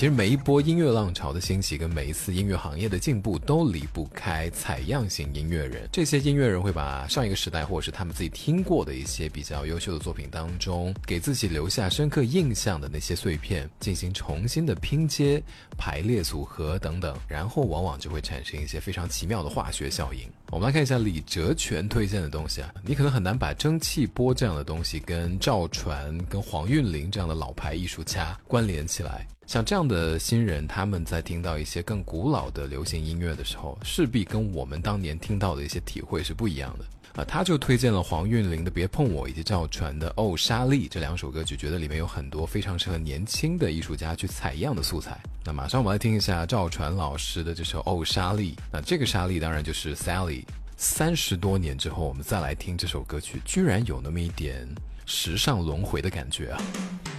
其实每一波音乐浪潮的兴起跟每一次音乐行业的进步都离不开采样型音乐人。这些音乐人会把上一个时代或者是他们自己听过的一些比较优秀的作品当中给自己留下深刻印象的那些碎片进行重新的拼接、排列组合等等，然后往往就会产生一些非常奇妙的化学效应。我们来看一下李哲全推荐的东西啊，你可能很难把蒸汽波这样的东西跟赵传、跟黄韵玲这样的老牌艺术家关联起来。像这样的新人，他们在听到一些更古老的流行音乐的时候，势必跟我们当年听到的一些体会是不一样的。他就推荐了黄韵玲的《别碰我》以及赵传的《哦莎莉》这两首歌曲，觉得里面有很多非常适合年轻的艺术家去采样的素材。那马上我们来听一下赵传老师的这首《哦莎莉》，那这个莎莉当然就是 Sally。30多年之后我们再来听这首歌曲，居然有那么一点时尚轮回的感觉啊。